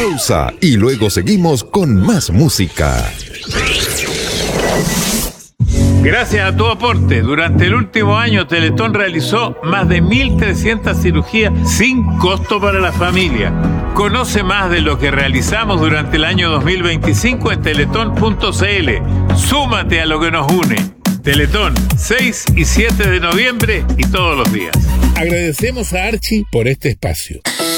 pausa y luego seguimos con más música. Gracias a tu aporte, durante el último año Teletón realizó más de 1.300 cirugías sin costo para la familia. Conoce más de lo que realizamos durante el año 2025 en teletón.cl. Súmate a lo que nos une. Teletón, 6 y 7 de noviembre y todos los días. Agradecemos a Archie por este espacio.